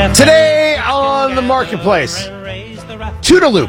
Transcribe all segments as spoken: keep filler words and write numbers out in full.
Today on the marketplace, Toodaloop,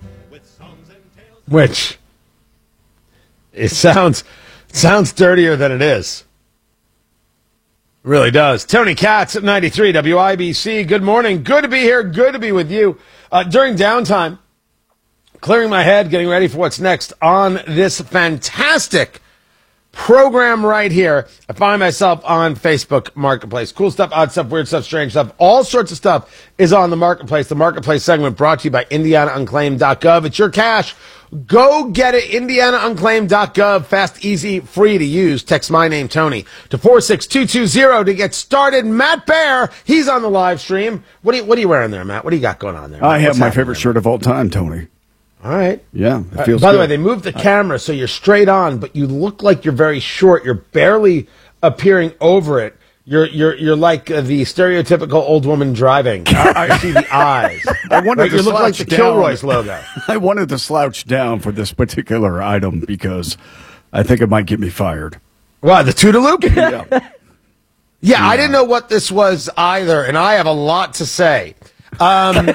which it sounds sounds dirtier than it is. It really does. Tony Katz at ninety-three W I B C. Good morning. Good to be here. Good to be with you. Uh, during downtime, clearing my head, getting ready for what's next on this fantastic program right here. I find myself on Facebook Marketplace. Cool stuff, odd stuff, weird stuff, strange stuff. All sorts of stuff is on the Marketplace. The Marketplace segment brought to you by Indiana Unclaimed dot gov. It's your cash. Go get it. Indiana Unclaimed dot gov. Fast, easy, free to use. Text my name, Tony, to four six two two zero to get started. Matt Bear, he's on the live stream. What are you, what are you wearing there, Matt? What do you got going on there? I have What's my favorite there? shirt of all time, Tony. All right. Yeah, it feels uh, By good. the way, they moved the camera so you're straight on, but you look like you're very short. You're barely appearing over it. You're you're you're like uh, the stereotypical old woman driving. I, I see the eyes. I wanted right? to You look like slouch the down. Kilroy's logo. I wanted to slouch down for this particular item because I think it might get me fired. What, the Toodaloop? Yeah. Yeah, yeah, I didn't know what this was either, and I have a lot to say. Um,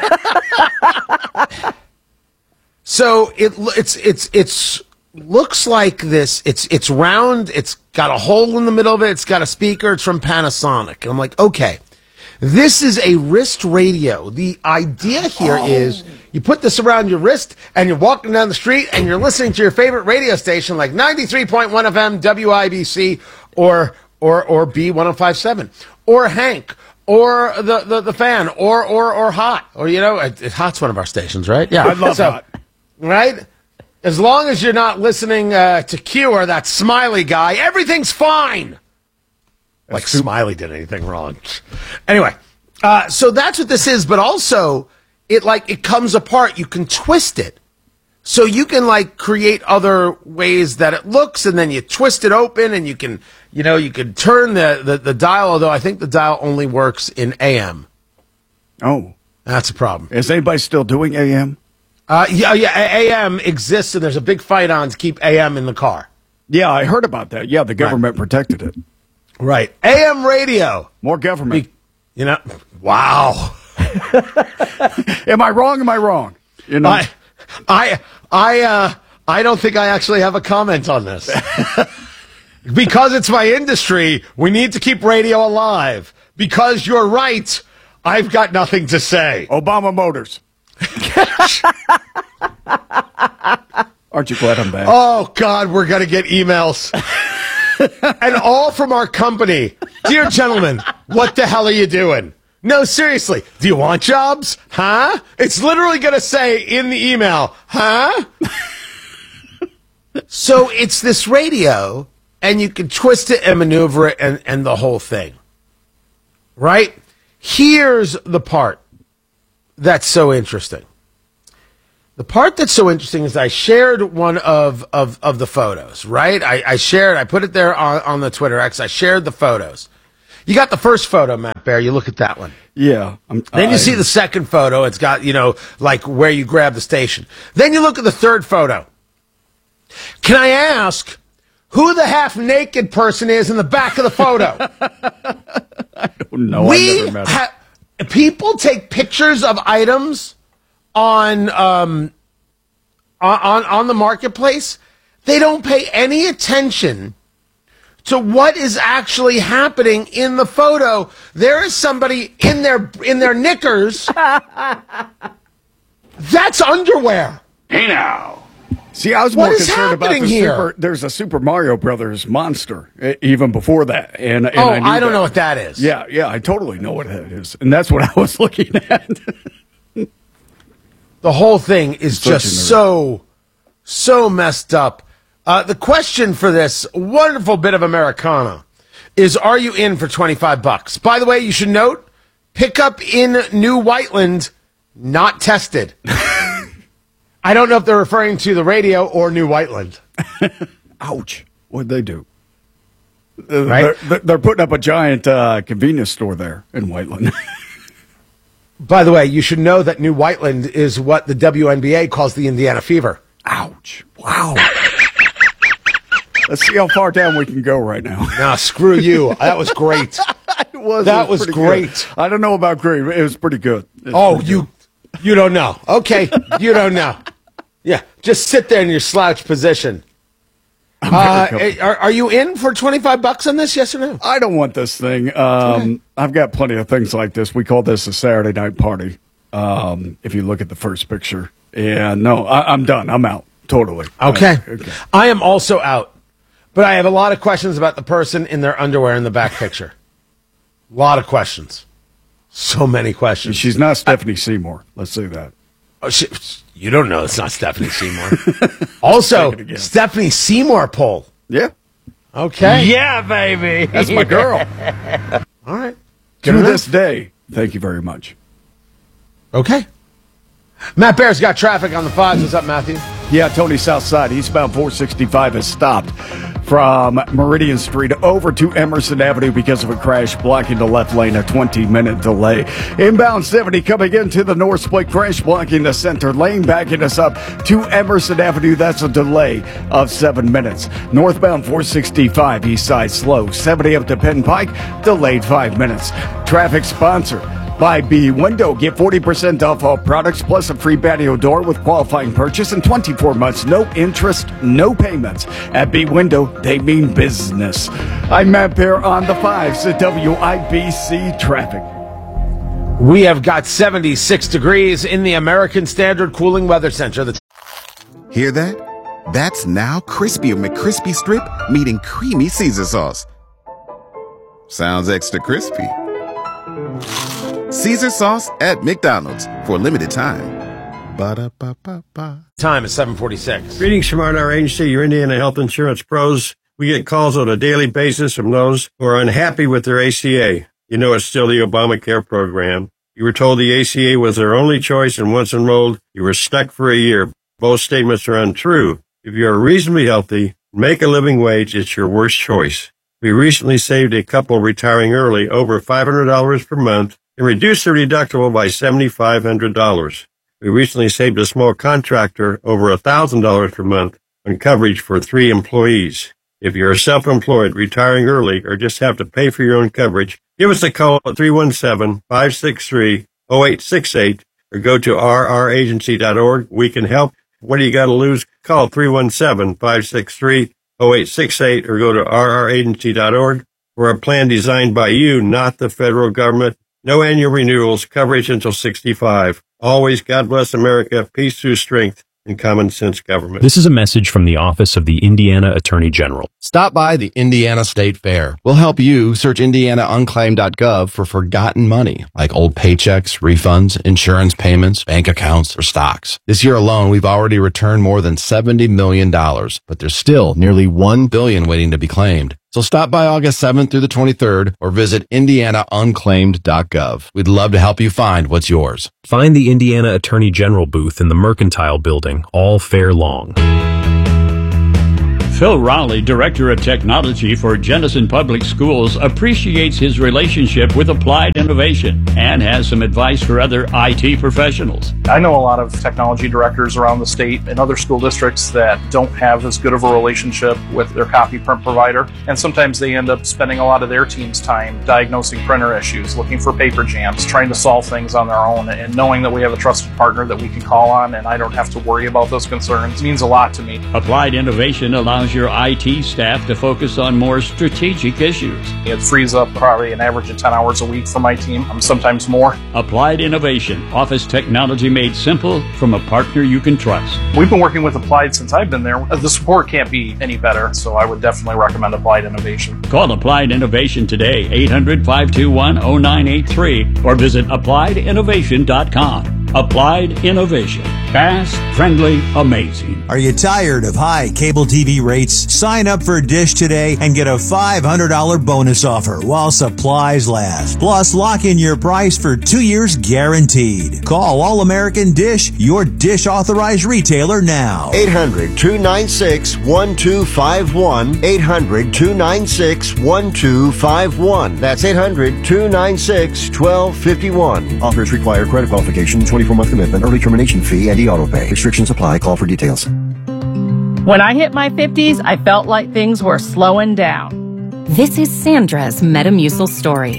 so it it's it's it's looks like this. It's it's round. It's got a hole in the middle of it. It's got a speaker. It's from Panasonic. And I'm like, okay, this is a wrist radio. The idea here oh. is you put this around your wrist and you're walking down the street and you're listening to your favorite radio station like ninety-three point one F M W I B C or or or B one oh five point seven or Hank. Or the, the, the fan, or or or Hot, or you know, it, it, Hot's one of our stations, right? Yeah, I love so, Hot. Right? As long as you're not listening uh, to Q or that Smiley guy, everything's fine. That's like true. Smiley did anything wrong. Anyway, uh, so that's what this is, but also it like it comes apart. You can twist it, so you can like create other ways that it looks, and then you twist it open, and you can. You know, you could turn the, the, the dial, although I think the dial only works in A M. Oh. That's a problem. Is anybody still doing A M? Uh, yeah, yeah, A M exists, and there's a big fight on to keep A M in the car. Yeah, I heard about that. Yeah, the government right. protected it. Right. A M radio. More government. Be, you know, wow. Am I wrong? Am I wrong? You know, I, I, I, uh, I don't think I actually have a comment on this. Because it's my industry, we need to keep radio alive. Because you're right, I've got nothing to say. Obama Motors. Aren't you glad I'm back? Oh, God, we're going to get emails. And all from our company. Dear gentlemen, what the hell are you doing? No, seriously, do you want jobs? Huh? It's literally going to say in the email, huh? So it's this radio... And you can twist it and maneuver it and, and the whole thing. Right? Here's the part that's so interesting. The part that's so interesting is I shared one of, of, of the photos, right? I, I shared, I put it there on, on the Twitter X. I shared the photos. You got the first photo, Matt Bear. You look at that one. Yeah. I'm, then you I, see the second photo. It's got, you know, like where you grab the station. Then you look at the third photo. Can I ask... who the half-naked person is in the back of the photo? I don't know. We I never met ha- people take pictures of items on um on on the marketplace. They don't pay any attention to what is actually happening in the photo. There is somebody in their in their knickers. That's underwear. Hey now. See, I was what more is concerned about the here? super. There's a Super Mario Brothers monster even before that, and, and oh, I, knew I don't that. know what that is. Yeah, yeah, I totally know what that is, and that's what I was looking at. The whole thing is Such just so, so messed up. Uh, the question for this wonderful bit of Americana is: are you in for twenty-five bucks? By the way, you should note: pickup in New Whiteland, not tested. I don't know if they're referring to the radio or New Whiteland. Ouch. What'd they do? Right? They're, they're putting up a giant uh, convenience store there in Whiteland. By the way, you should know that New Whiteland is what the W N B A calls the Indiana Fever. Ouch. Wow. Let's see how far down we can go right now. Nah, screw you. That was great. It was. That it was, was pretty great. Good. I don't know about great. It was pretty good. Was oh, pretty you good. you don't know. Okay, you don't know. Yeah, just sit there in your slouch position. Uh, are, are you in for twenty-five bucks on this, yes or no? I don't want this thing. Um, okay. I've got plenty of things like this. We call this a Saturday night party, um, if you look at the first picture. And no, I, I'm done. I'm out. Totally. Okay. I, okay. I am also out. But I have a lot of questions about the person in their underwear in the back picture. A lot of questions. So many questions. She's not Stephanie I, Seymour. Let's say that. Oh, she, you don't know it's not Stephanie Seymour. Also, Stephanie Seymour poll. Yeah. Okay. Yeah, baby. That's my girl. All right. To this day, thank you very much. Okay. Matt Bear's got traffic on the fives. What's up, Matthew? Yeah, Tony Southside, eastbound four sixty-five has stopped from Meridian Street over to Emerson Avenue because of a crash blocking the left lane, a twenty-minute delay. Inbound seventy coming into the North Split, crash blocking the center lane, backing us up to Emerson Avenue. That's a delay of seven minutes. Northbound four sixty-five, east side slow, seventy up to Penn Pike, delayed five minutes. Traffic sponsor by B Window. Get forty percent off all products plus a free patio door with qualifying purchase in twenty-four months. No interest, no payments. At B Window, they mean business. I'm Matt Bear on the fives at W I B C Traffic. We have got seventy-six degrees in the American Standard Cooling Weather Center. That's- Hear that? That's now Crispy McCrispy Strip meeting creamy Caesar sauce. Sounds extra crispy. Caesar sauce at McDonald's for a limited time. Ba-da-ba-ba-ba. Time is seven forty-six. Greetings from our agency, your Indiana Health Insurance Pros. We get calls on a daily basis from those who are unhappy with their A C A. You know it's still the Obamacare program. You were told the A C A was their only choice, and once enrolled, you were stuck for a year. Both statements are untrue. If you are reasonably healthy, make a living wage, it's your worst choice. We recently saved a couple retiring early over five hundred dollars per month and reduced their deductible by seven thousand five hundred dollars. We recently saved a small contractor over one thousand dollars per month on coverage for three employees. If you're self-employed, retiring early, or just have to pay for your own coverage, give us a call at three one seven, five six three, zero eight six eight or go to r r agency dot org. We can help. What do you got to lose? Call three one seven, five six three, zero eight six eight or go to r r agency dot org for a plan designed by you, not the federal government. No annual renewals, coverage until sixty-five. Always God bless America, peace through strength, and common sense government. This is a message from the Office of the Indiana Attorney General. Stop by the Indiana State Fair. We'll help you search indiana unclaimed dot gov for forgotten money, like old paychecks, refunds, insurance payments, bank accounts, or stocks. This year alone, we've already returned more than seventy million dollars, but there's still nearly one billion dollars waiting to be claimed. So stop by August seventh through the twenty-third or visit indiana unclaimed dot gov. We'd love to help you find what's yours. Find the Indiana Attorney General booth in the Mercantile Building all fair long. Phil Rowley, Director of Technology for Jenison Public Schools, appreciates his relationship with Applied Innovation and has some advice for other I T professionals. I know a lot of technology directors around the state and other school districts that don't have as good of a relationship with their copy print provider, and sometimes they end up spending a lot of their team's time diagnosing printer issues, looking for paper jams, trying to solve things on their own, and knowing that we have a trusted partner that we can call on and I don't have to worry about those concerns means a lot to me. Applied Innovation allows your I T staff to focus on more strategic issues. It frees up probably an average of ten hours a week for my team, sometimes more. Applied Innovation, office technology made simple from a partner you can trust. We've been working with Applied since I've been there. The support can't be any better, so I would definitely recommend Applied Innovation. Call Applied Innovation today, eight hundred, five two one, zero nine eight three, or visit applied innovation dot com. Applied Innovation. Fast, friendly, amazing. Are you tired of high cable T V rates? Sign up for Dish today and get a five hundred dollars bonus offer while supplies last. Plus, lock in your price for two years guaranteed. Call All American Dish, your Dish authorized retailer now. eight hundred, two nine six, one two five one. eight hundred, two nine six, one two five one. That's eight hundred, two nine six, one two five one. Offers require credit qualification, twenty-four month commitment, early termination fee, and e-auto pay. Restrictions apply. Call for details. When I hit my fifties, I felt like things were slowing down. This is Sandra's Metamucil story.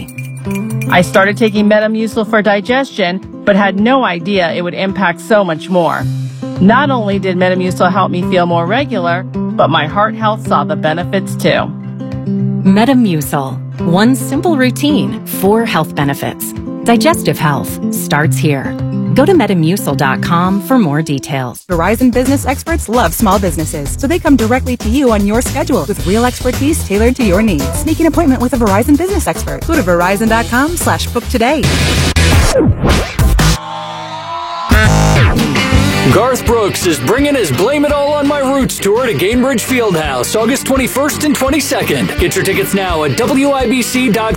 I started taking Metamucil for digestion, but had no idea it would impact so much more. Not only did Metamucil help me feel more regular, but my heart health saw the benefits too. Metamucil. One simple routine, four health benefits. Digestive health starts here. Go to Metamucil dot com for more details. Verizon business experts love small businesses, so they come directly to you on your schedule with real expertise tailored to your needs. Make an appointment with a Verizon business expert. Go to Verizon dot com slash book today. Garth Brooks is bringing his Blame It All on My Roots tour to Gainbridge Fieldhouse, August twenty-first and twenty-second. Get your tickets now at W I B C dot com.